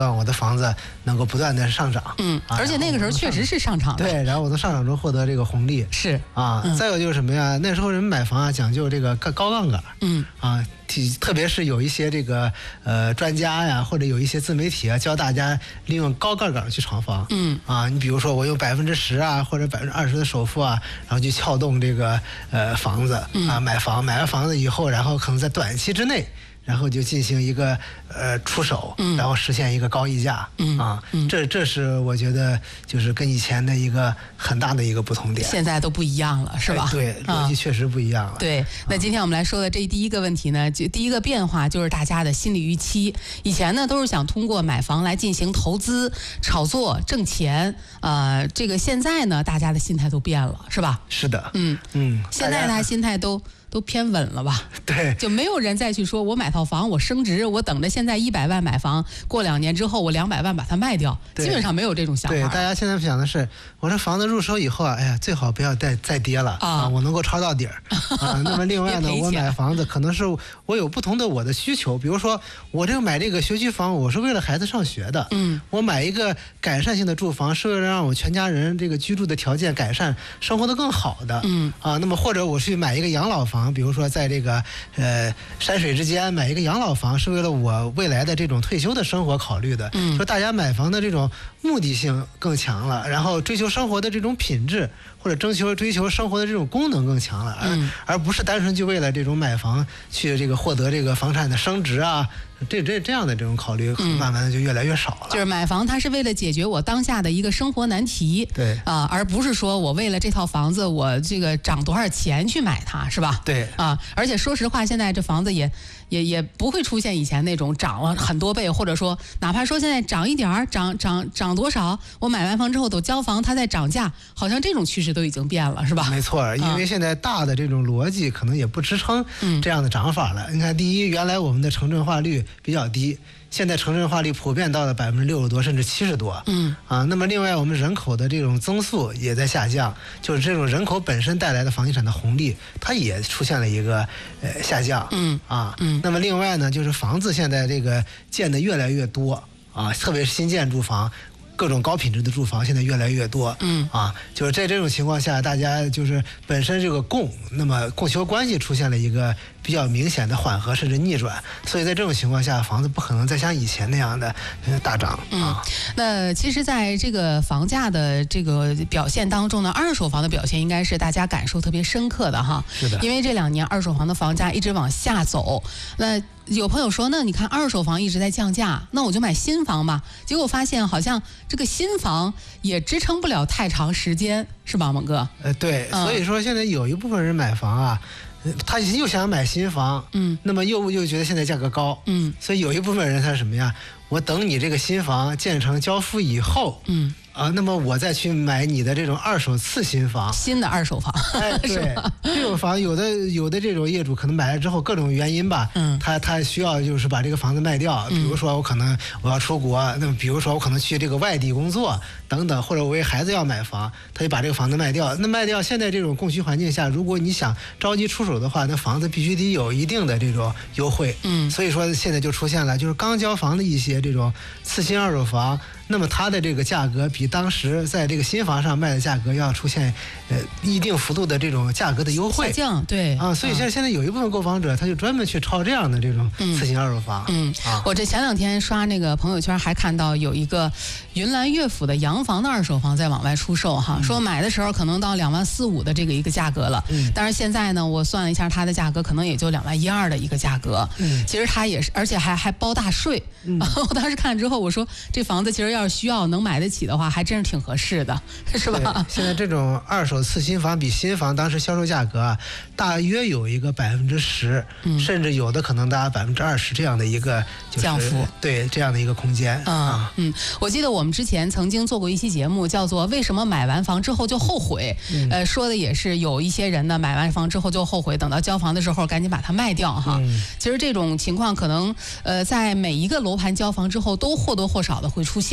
让我的房子能够不断的上涨。 而且那个时候确实是上涨的。 对，然后我从上涨中获得这个红利。 是再有就是什么呀？那时候人们买房啊，讲究这个高杠杆。特别是有一些这个专家呀，或者有一些自媒体啊，教大家利用高杠杆去炒房。你比如说我用10%啊，或者20%的首付啊，然后去撬动这个房子买完房子以后，然后可能在短期之内。然后就进行一个出手，然后实现一个高溢价。这是我觉得就是跟以前的一个很大的一个不同点。 现在都不一样了，是吧？ 对，逻辑确实不一样了。 对，那今天我们来说的这第一个问题呢，就第一个变化就是大家的心理预期。以前呢都是想通过买房来进行投资、炒作、挣钱。这个现在呢，大家的心态都变了，是吧？ 是的。 现在大家心态都偏稳了吧？ 对， 就没有人再去说我买套房，我升值，我等着现在100万买房，过2年之后我200万把它卖掉，基本上没有这种想法。 对，大家现在想的是，我这房子入手以后啊，哎呀，最好不要再跌了我能够抄到底儿那么另外呢，我买房子可能是我有不同的我的需求，比如说我买这个学区房，我是为了孩子上学的。我买一个改善性的住房，是为了让我全家人这个居住的条件改善，生活得更好的。那么或者我去买一个养老房，比如说在这个山水之间买一个养老房，是为了我未来的这种退休的生活考虑的。说大家买房的这种目的性更强了，然后追求生活的这种品质，或者追求生活的这种功能更强了，而不是单纯就为了这种买房去这个获得这个房产的升值啊。这样的这种考虑，慢慢的就越来越少了。 就是买房，它是为了解决我当下的一个生活难题， 对而不是说我为了这套房子，我这个涨多少钱去买它，是吧？ 对而且说实话，现在这房子也不会出现以前那种涨了很多倍，或者说哪怕说现在涨一点儿，涨多少，我买完房之后都交房，它再涨价，好像这种趋势都已经变了，是吧？ 没错，因为现在大的这种逻辑可能也不支撑这样的涨法了。你看，第一，原来我们的城镇化率比较低，现在城镇化率普遍到了60%多甚至70%多。那么另外我们人口的这种增速也在下降，就是这种人口本身带来的房地产的红利，它也出现了一个下降。那么另外呢，就是房子现在这个建的越来越多特别是新建住房。各种高品质的住房现在越来越多。就是在这种情况下，大家就是本身这个那么供求关系出现了一个比较明显的缓和甚至逆转，所以在这种情况下，房子不可能再像以前那样的大涨。 那其实在这个房价的这个表现当中呢，二手房的表现应该是大家感受特别深刻的哈。 是的， 因为这2年二手房的房价一直往下走。那有朋友说，那你看二手房一直在降价，那我就买新房吧。结果发现好像这个新房也支撑不了太长时间，是吧，猛哥？ 对，所以说现在有一部分人买房啊，他又想买新房，那么又觉得现在价格高，所以有一部分人他是什么呀？我等你这个新房建成交付以后，那么我再去买你的这种二手次新房， 新的二手房。 对，这种房有的这种业主可能买了之后各种原因吧，他需要就是把这个房子卖掉，比如说我要出国，那么比如说我可能去这个外地工作等等，或者我为孩子要买房，他就把这个房子卖掉。那卖掉，现在这种供需环境下，如果你想着急出手的话，那房子必须得有一定的这种优惠。所以说现在就出现了就是刚交房的一些这种次新二手房，那么它的这个价格比当时在这个新房上卖的价格要出现一定幅度的这种价格的优惠下降。对所以现在有一部分购房者他就专门去抄这样的这种次新二手房。 我这前2天刷那个朋友圈还看到有一个云南乐府的洋房的二手房在往外出售哈，说买的时候可能到2.4万5的这个一个价格了，但是现在呢，我算了一下它的价格可能也就2.1万2的一个价格。其实它也是，而且还包大税。我当时看了之后，我说这房子其实要是需要能买得起的话，还真是挺合适的，是吧？ 现在这种二手次新房比新房当时销售价格大约有一个10%，甚至有的可能达20%这样的一个降幅， 对这样的一个空间。 我记得我们之前曾经做过一期节目，叫做为什么买完房之后就后悔。说的也是有一些人呢，买完房之后就后悔，等到交房的时候赶紧把它卖掉哈。其实这种情况可能在每一个楼盘交房之后都或多或少的会出现。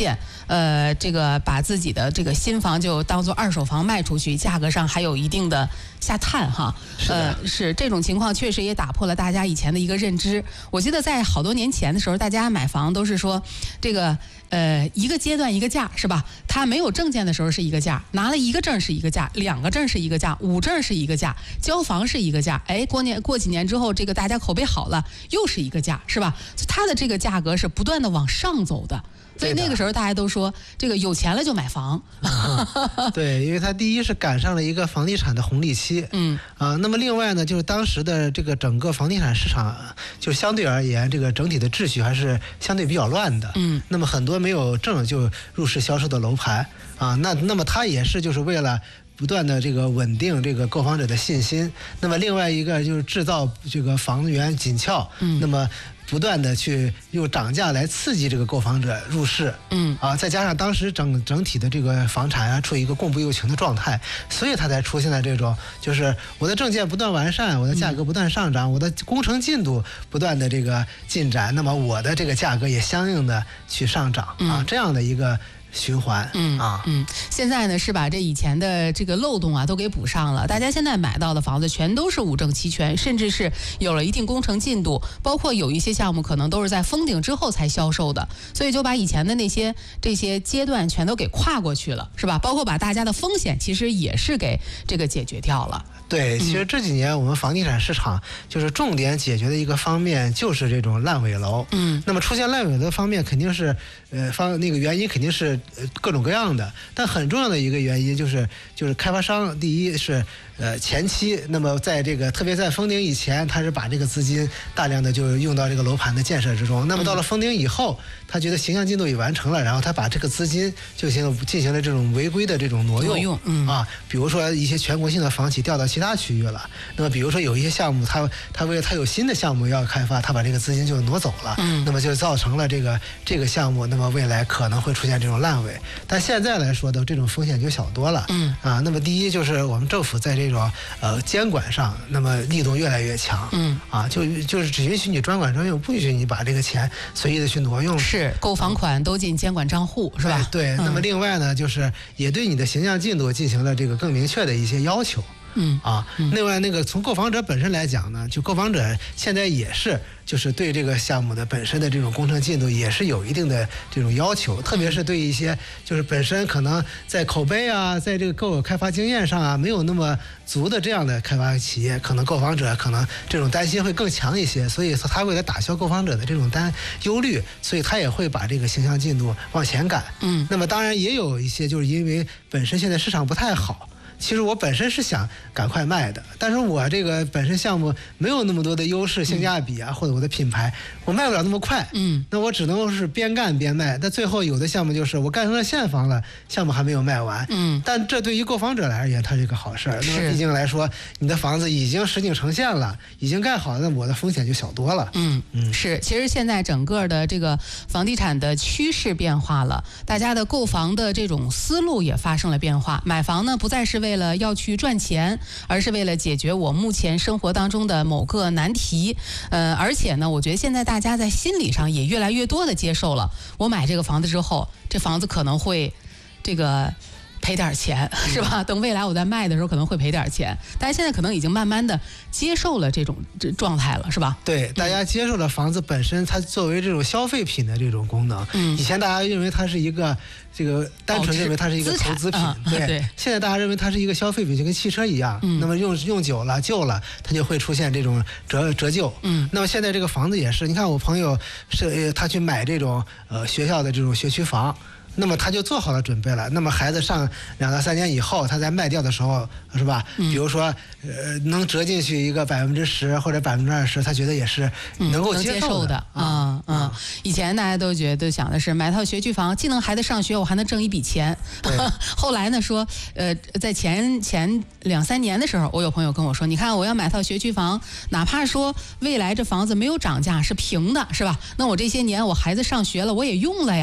便，这个把自己的这个新房就当做二手房卖出去，价格上还有一定的下探哈。是这种情况确实也打破了大家以前的一个认知。我记得在好多年前的时候，大家买房都是说这个一个阶段一个价是吧？他没有证件的时候是一个价，拿了一个证是一个价，2个证是一个价，5证是一个价，交房是一个价。哎，过几年之后，这个大家口碑好了，又是一个价，是吧？它的这个价格是不断的往上走的。所以那个时候大家都说，这个有钱了就买房。 对，因为它第一是赶上了一个房地产的红利期，那么另外呢，就是当时的这个整个房地产市场，就相对而言，这个整体的秩序还是相对比较乱的，那么很多没有证就入市销售的楼盘那么它也是就是为了不断的这个稳定这个购房者的信心，那么另外一个就是制造这个房源紧俏，那么不断的去用涨价来刺激这个购房者入市，再加上当时整体的这个房产处于一个供不应求的状态，所以它才出现了这种，就是我的证件不断完善，我的价格不断上涨，我的工程进度不断的这个进展，那么我的这个价格也相应的去上涨这样的一个循环现在呢是把这以前的这个漏洞都给补上了。大家现在买到的房子全都是5证齐全，甚至是有了一定工程进度，包括有一些项目可能都是在封顶之后才销售的，所以就把以前的这些阶段全都给跨过去了，是吧？包括把大家的风险其实也是给这个解决掉了。 对，其实这几年我们房地产市场就是重点解决的一个方面就是这种烂尾楼。那么出现烂尾楼的方面肯定是那个原因肯定是各种各样的，但很重要的一个原因就是开发商第一是前期，那么在这个特别在封顶以前，他是把这个资金大量的就用到这个楼盘的建设之中，那么到了封顶以后，他觉得形象进度已完成了，然后他把这个资金就进行了这种违规的这种挪用比如说一些全国性的房企调到其他区域了，那么比如说有一些项目他为了他有新的项目要开发，他把这个资金就挪走了，那么就造成了这个项目那么未来可能会出现这种烂尾，但现在来说的这种风险就小多了那么第一就是我们政府在这种监管上那么力度越来越强就是只允许你专管专用，不允许你把这个钱随意的去挪用， 是购房款都进监管账户是吧？ 对，那么另外呢就是也对你的形象进度进行了这个更明确的一些要求另外那个从购房者本身来讲呢，就购房者现在也是就是对这个项目的本身的这种工程进度也是有一定的这种要求，特别是对一些就是本身可能在口碑在这个购有开发经验上没有那么足的这样的开发企业，可能购房者可能这种担心会更强一些，所以他为了打消购房者的这种忧虑，所以他也会把这个形象进度往前赶那么当然也有一些就是因为本身现在市场不太好，其实我本身是想赶快卖的，但是我这个本身项目没有那么多的优势性价比或者我的品牌我卖不了那么快那我只能是边干边卖，但最后有的项目就是我干成了现房了，项目还没有卖完但这对于购房者来而言它是一个好事那么毕竟来说你的房子已经实景呈现了，已经盖好了，那我的风险就小多了是，其实现在整个的这个房地产的趋势变化了，大家的购房的这种思路也发生了变化，买房呢不再是为了要去赚钱，而是为了解决我目前生活当中的某个难题而且呢我觉得现在大家在心理上也越来越多的接受了，我买这个房子之后，这房子可能会这个赔点钱是吧？等未来我在卖的时候可能会赔点钱，大家现在可能已经慢慢的接受了这种状态了，是吧？ 对，大家接受了房子本身它作为这种消费品的这种功能以前大家认为它是一个这个单纯认为它是一个投资品对，现在大家认为它是一个消费品，就跟汽车一样那么用久了旧了它就会出现这种折旧那么现在这个房子也是，你看我朋友是他去买这种学校的这种学区房，那么他就做好了准备了，那么孩子上2到3年以后他在卖掉的时候是吧比如说能折进去一个10%或者20%，他觉得也是能够接受的以前大家都觉得想的是买套学区房既能孩子上学我还能挣一笔钱后来呢说在前2-3年的时候，我有朋友跟我说，你看我要买套学区房，哪怕说未来这房子没有涨价是平的是吧，那我这些年我孩子上学了我也用了呀，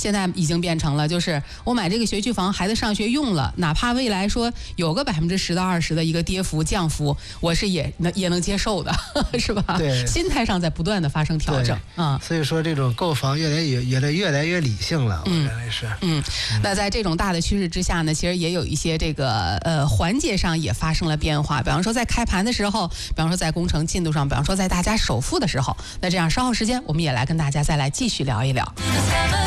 现在已经变成了，就是我买这个学区房，孩子上学用了，哪怕未来说有个10%到20%的一个跌幅降幅，我是也能接受的，是吧？ 对， 心态上在不断的发生调整啊。 所以说这种购房越来越理性了，我认为是。 那在这种大的趋势之下呢，其实也有一些这个环节上也发生了变化，比方说在开盘的时候，比方说在工程进度上，比方说在大家首付的时候，那这样稍后时间我们也来跟大家再来继续聊一聊。